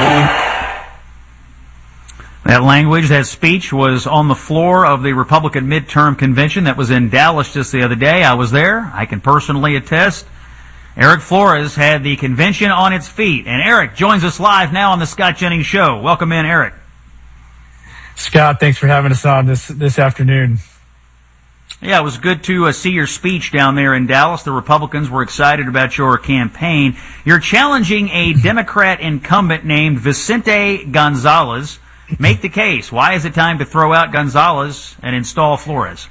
That language, that speech was on the floor of the Republican midterm convention that was in Dallas just the other day. I was there. I can personally attest. Eric Flores had the convention on its feet. And Eric joins us live now on the Scott Jennings Show. Welcome in, Eric. Scott, thanks for having us on this afternoon. Yeah, it was good to see your speech down there in Dallas. The Republicans were excited about your campaign. You're challenging a Democrat incumbent named Vicente Gonzalez. Make the case. Why is it time to throw out Gonzalez and install Flores?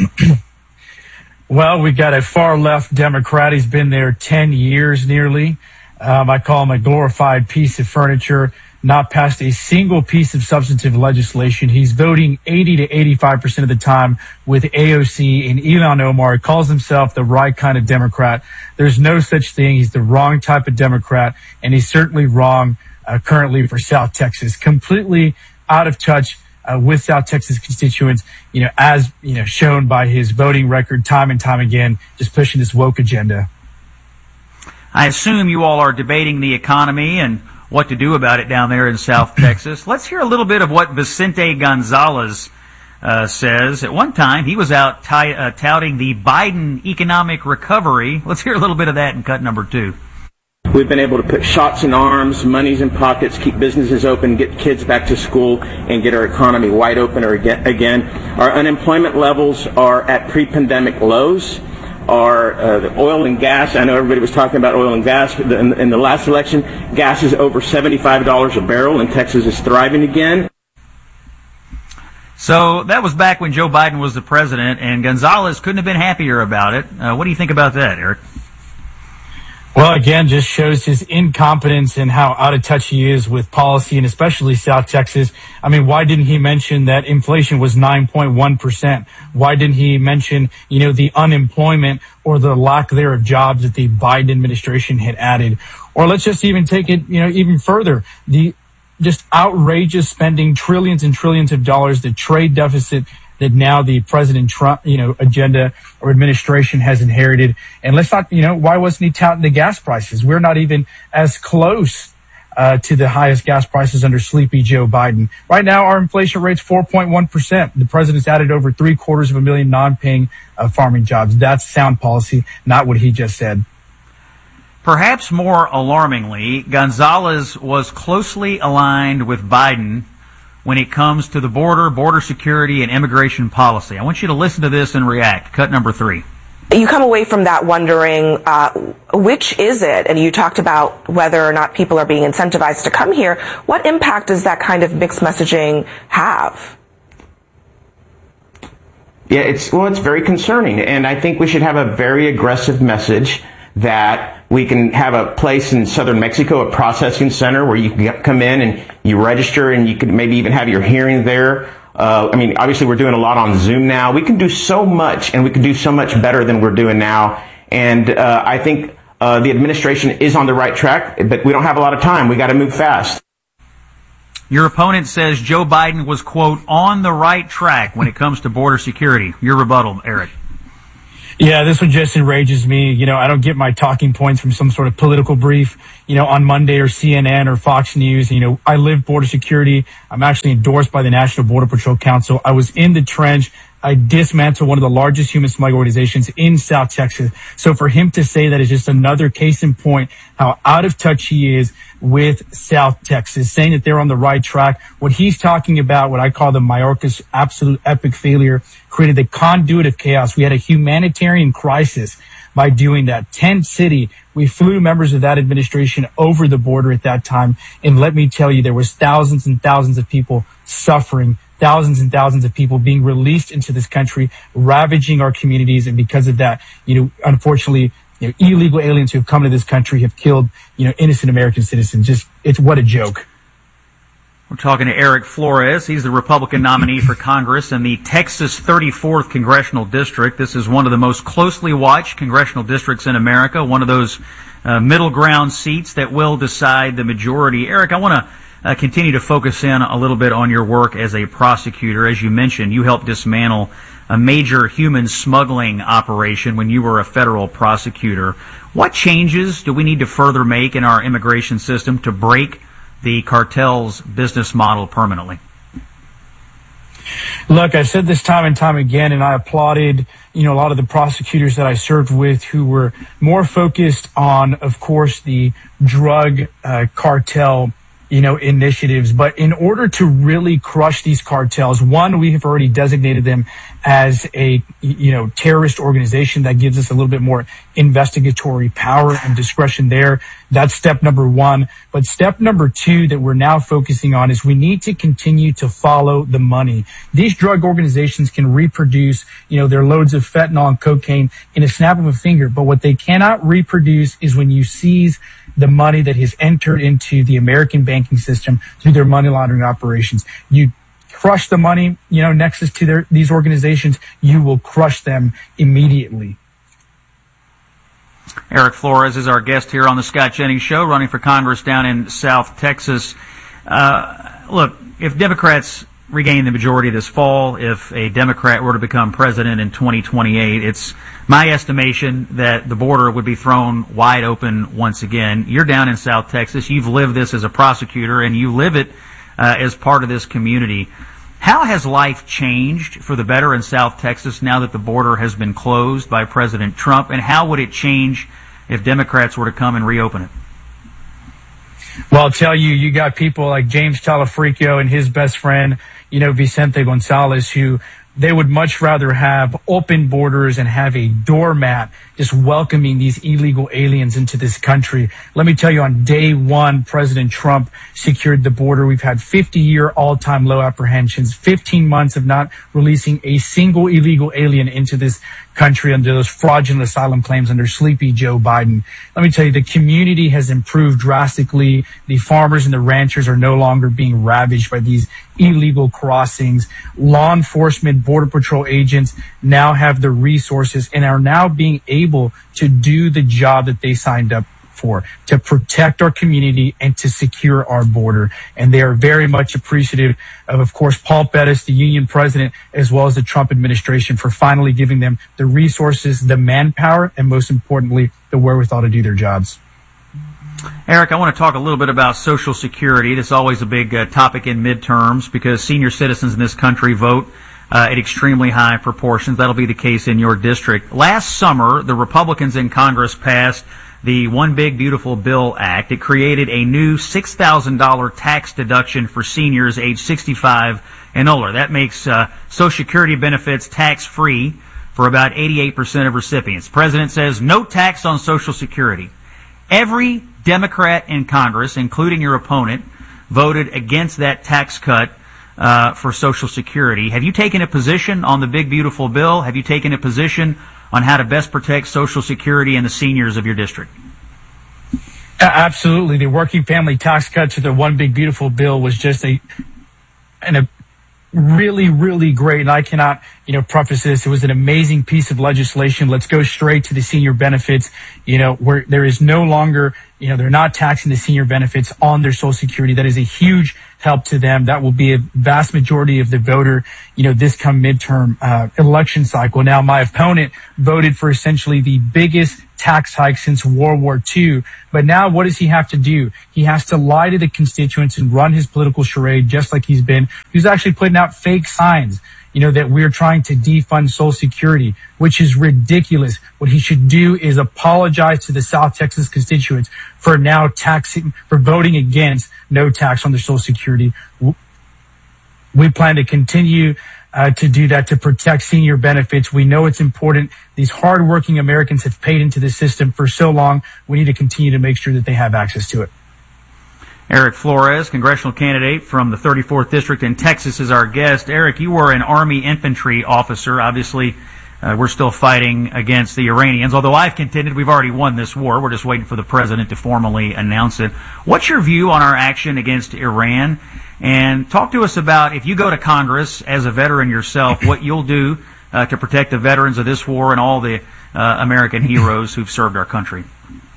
Well, we got a far-left Democrat. He's been there 10 years nearly. I call him a glorified piece of furniture, not passed a single piece of substantive legislation. He's voting 80 to 85% of the time with AOC and Ilhan Omar. He calls himself the right kind of Democrat. There's no such thing. He's the wrong type of Democrat, and he's certainly wrong currently for South Texas. Completely out of touch with South Texas constituents, as shown by his voting record time and time again, just pushing this woke agenda. I assume you all are debating the economy and what to do about it down there in South Texas. Let's hear a little bit of what Vicente Gonzalez says. At one time, he was out touting the Biden economic recovery. Let's hear a little bit of that in cut number 2. We've been able to put shots in arms, monies in pockets, keep businesses open, get kids back to school, and get our economy wide open again. Our unemployment levels are at pre-pandemic lows. Our oil and gas, I know everybody was talking about oil and gas. In the last election, gas is over $75 a barrel, and Texas is thriving again. So that was back when Joe Biden was the president, and Gonzalez couldn't have been happier about it. What do you think about that, Eric? Well, again, just shows his incompetence and how out of touch he is with policy, and especially South Texas. I mean, why didn't he mention that inflation was 9.1%? Why didn't he mention, the unemployment or the lack there of jobs that the Biden administration had added? Or let's just even take it, even further. The just outrageous spending, trillions and trillions of dollars, the trade deficit that now the President Trump, agenda or administration has inherited. And let's not, why wasn't he touting the gas prices? We're not even as close to the highest gas prices under sleepy Joe Biden. Right now, our inflation rate's 4.1%. The president's added over 750,000 non-paying farming jobs. That's sound policy, not what he just said. Perhaps more alarmingly, Gonzalez was closely aligned with Biden when it comes to the border security, and immigration policy. I want you to listen to this and react. Cut number 3. You come away from that wondering which is it? And you talked about whether or not people are being incentivized to come here. What impact does that kind of mixed messaging have? Yeah, it's very concerning, and I think we should have a very aggressive message that we can have a place in southern Mexico, a processing center where you can come in and you register, and you could maybe even have your hearing there. Obviously we're doing a lot on Zoom now. We can do so much, and we can do so much better than we're doing now. And I think the administration is on the right track, but we don't have a lot of time. We got to move fast. Your opponent says Joe Biden was, quote, on the right track when it comes to border security. Your rebuttal, Eric. Yeah, this one just enrages me. I don't get my talking points from some sort of political brief, on Monday or CNN or Fox News. I live border security. I'm actually endorsed by the National Border Patrol Council. I was in the trench. I dismantled one of the largest human smuggling organizations in South Texas. So for him to say that is just another case in point how out of touch he is with South Texas, saying that they're on the right track. What he's talking about, what I call the Mayorkas absolute epic failure, created the conduit of chaos. We had a humanitarian crisis by doing that. Tent City, we flew members of that administration over the border at that time. And let me tell you, there was thousands and thousands of people suffering, thousands and thousands of people being released into this country, ravaging our communities. And because of that, unfortunately, illegal aliens who have come to this country have killed, innocent American citizens. It's what a joke. We're talking to Eric Flores. He's the Republican nominee for Congress in the Texas 34th Congressional District. This is one of the most closely watched congressional districts in America, one of those middle ground seats that will decide the majority. Eric, I want to continue to focus in a little bit on your work as a prosecutor. As you mentioned, you helped dismantle a major human smuggling operation when you were a federal prosecutor. What changes do we need to further make in our immigration system to break the cartel's business model permanently? Look, I've said this time and time again, and I applauded, a lot of the prosecutors that I served with who were more focused on, of course, the drug cartel initiatives. But in order to really crush these cartels, one, we have already designated them as a, terrorist organization. That gives us a little bit more investigatory power and discretion there. That's step number one. But step number two that we're now focusing on is we need to continue to follow the money. These drug organizations can reproduce, their loads of fentanyl and cocaine in a snap of a finger. But what they cannot reproduce is when you seize the money that has entered into the American banking system through their money laundering operations. You crush the money, nexus to these organizations, you will crush them immediately. Eric Flores is our guest here on the Scott Jennings Show, running for Congress down in South Texas. Look, if Democrats regain the majority this fall, if a Democrat were to become president in 2028, it's my estimation that the border would be thrown wide open once again. You're down in South Texas. You've lived this as a prosecutor, and you live it as part of this community. How has life changed for the better in South Texas now that the border has been closed by President Trump, and how would it change if Democrats were to come and reopen it? Well, I'll tell you, you got people like James Talafrico and his best friend, Vicente Gonzalez, who they would much rather have open borders and have a doormat just welcoming these illegal aliens into this country. Let me tell you, on day one, President Trump secured the border. We've had 50-year all-time low apprehensions, 15 months of not releasing a single illegal alien into this country under those fraudulent asylum claims under sleepy Joe Biden. Let me tell you, the community has improved drastically. The farmers and the ranchers are no longer being ravaged by these illegal crossings. Law enforcement, Border Patrol agents now have the resources and are now being able to do the job that they signed up for, to protect our community and to secure our border. And they are very much appreciative of course, Paul Pettis, the union president, as well as the Trump administration for finally giving them the resources, the manpower, and most importantly, the wherewithal to do their jobs. Eric, I want to talk a little bit about Social Security. This is always a big topic in midterms because senior citizens in this country vote at extremely high proportions. That'll be the case in your district. Last summer, the Republicans in Congress passed the One Big Beautiful Bill Act. It created a new $6,000 tax deduction for seniors age 65 and older. That makes Social Security benefits tax-free for about 88% of recipients. The president says no tax on Social Security. Every Democrat in Congress, including your opponent, voted against that tax cut for Social Security. Have you taken a position on the big, beautiful bill? Have you taken a position on how to best protect Social Security and the seniors of your district? Absolutely. The working family tax cut to the one big, beautiful bill was just a really, really great. And I cannot, preface this. It was an amazing piece of legislation. Let's go straight to the senior benefits, where there is no longer, they're not taxing the senior benefits on their Social Security. That is a huge help to them. That will be a vast majority of the voter, this come midterm election cycle. Now, my opponent voted for essentially the biggest tax hike since World War II. But now what does he have to do? He has to lie to the constituents and run his political charade just like he's actually putting out fake signs, that we're trying to defund Social Security, which is ridiculous. What he should do is apologize to the South Texas constituents for now for voting against no tax on their Social Security. We plan to continue to do that, to protect senior benefits. We know it's important. These hardworking Americans have paid into the system for so long. We need to continue to make sure that they have access to it. Eric Flores, congressional candidate from the 34th District in Texas, is our guest. Eric, you were an Army infantry officer. Obviously, we're still fighting against the Iranians, although I've contended we've already won this war. We're just waiting for the president to formally announce it. What's your view on our action against Iran? And talk to us about, if you go to Congress as a veteran yourself, what you'll do to protect the veterans of this war and all the American heroes who've served our country.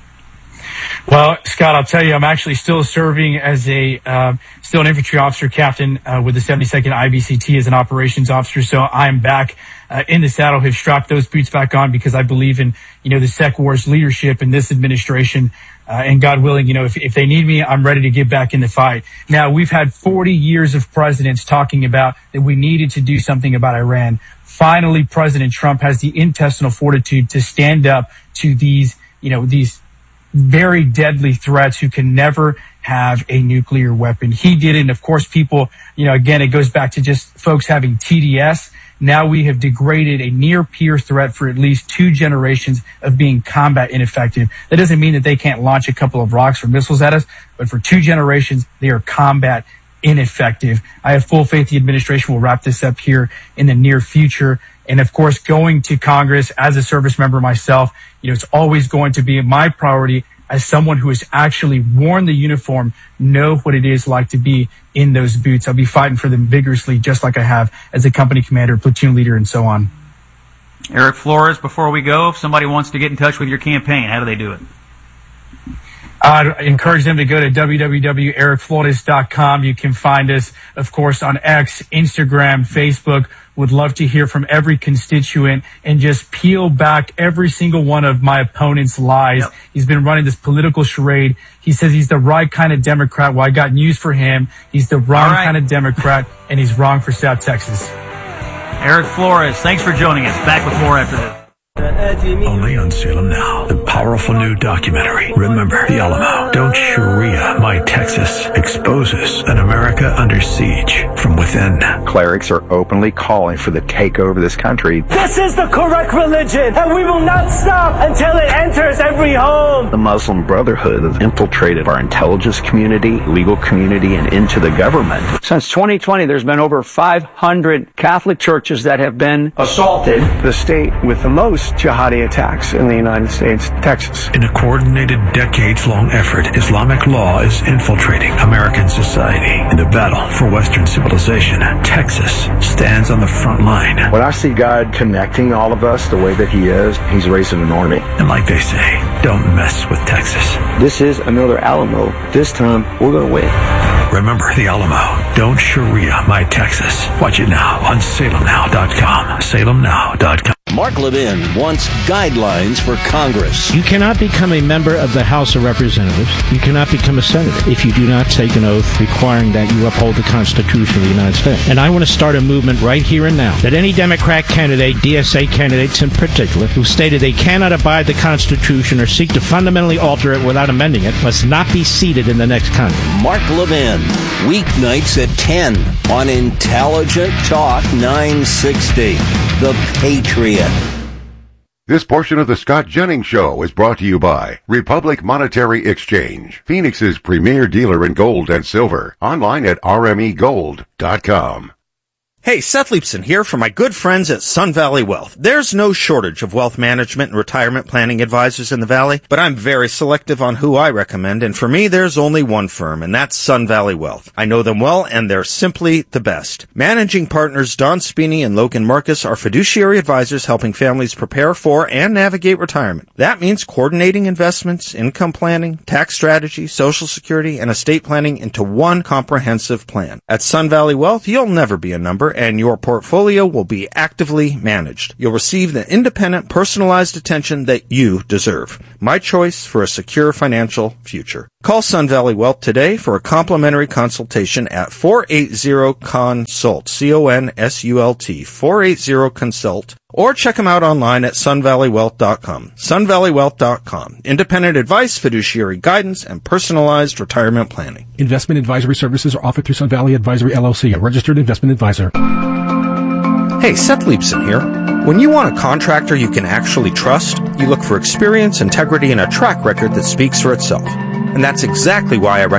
Well, Scott, I'll tell you, I'm actually still serving as still an infantry officer captain with the 72nd IBCT as an operations officer. So I'm back in the saddle, have strapped those boots back on because I believe in, the Sec War's leadership in this administration. And God willing, if they need me, I'm ready to get back in the fight. Now, we've had 40 years of presidents talking about that we needed to do something about Iran. Finally, President Trump has the intestinal fortitude to stand up to these very deadly threats who can never have a nuclear weapon. He did it. And of course, people, again, it goes back to just folks having TDS. Now we have degraded a near peer threat for at least 2 generations of being combat ineffective. That doesn't mean that they can't launch a couple of rocks or missiles at us, but for 2 generations, they are combat ineffective. I have full faith the administration will wrap this up here in the near future. And of course, going to Congress as a service member myself, it's always going to be my priority as someone who has actually worn the uniform, know what it is like to be in those boots. I'll be fighting for them vigorously, just like I have as a company commander, platoon leader, and so on. Eric Flores, before we go, if somebody wants to get in touch with your campaign, how do they do it? I'd encourage them to go to www.ericflores.com. You can find us, of course, on X, Instagram, Facebook. Would love to hear from every constituent and just peel back every single one of my opponent's lies. Yep. He's been running this political charade. He says he's the right kind of Democrat. Well, I got news for him. He's the wrong kind of Democrat, and he's wrong for South Texas. Eric Flores, thanks for joining us. Back with more after this. Only on Salem Now, the powerful new documentary, Remember the Alamo, Don't Sharia My Texas, exposes an America under siege from within. Clerics are openly calling for the takeover of this country. This is the correct religion, and we will not stop until it enters every home. The Muslim Brotherhood has infiltrated our intelligence community, legal community, and into the government. Since 2020, there's been over 500 Catholic churches that have been assaulted. The state with the most jihadi attacks in the United States, Texas. In a coordinated, decades-long effort, Islamic law is infiltrating American society. In the battle for Western civilization, Texas stands on the front line. When I see God connecting all of us the way that He is, He's raising an army. And like they say, don't mess with Texas. This is another Alamo. This time, we're going to win. Remember the Alamo. Don't Sharia My Texas. Watch it now on SalemNow.com. SalemNow.com. Mark Levin wants guidelines for Congress. You cannot become a member of the House of Representatives. You cannot become a senator if you do not take an oath requiring that you uphold the Constitution of the United States. And I want to start a movement right here and now that any Democrat candidate, DSA candidates in particular, who stated they cannot abide the Constitution or seek to fundamentally alter it without amending it, must not be seated in the next Congress. Mark Levin, weeknights at 10 on Intelligent Talk 960, The Patriot. Media. This portion of the Scott Jennings Show is brought to you by Republic Monetary Exchange, Phoenix's premier dealer in gold and silver. Online at rmegold.com. Hey, Seth Leipson here for my good friends at Sun Valley Wealth. There's no shortage of wealth management and retirement planning advisors in the Valley, but I'm very selective on who I recommend, and for me, there's only one firm, and that's Sun Valley Wealth. I know them well, and they're simply the best. Managing partners Don Spini and Logan Marcus are fiduciary advisors helping families prepare for and navigate retirement. That means coordinating investments, income planning, tax strategy, Social Security, and estate planning into one comprehensive plan. At Sun Valley Wealth, you'll never be a number, and your portfolio will be actively managed. You'll receive the independent, personalized attention that you deserve. My choice for a secure financial future. Call Sun Valley Wealth today for a complimentary consultation at 480-CONSULT, C-O-N-S-U-L-T, 480-CONSULT, or check them out online at sunvalleywealth.com. sunvalleywealth.com. Independent advice, fiduciary guidance, and personalized retirement planning. Investment advisory services are offered through Sun Valley Advisory LLC, a registered investment advisor. Hey, Seth Leipson here. When you want a contractor you can actually trust, you look for experience, integrity, and a track record that speaks for itself. And that's exactly why I recommend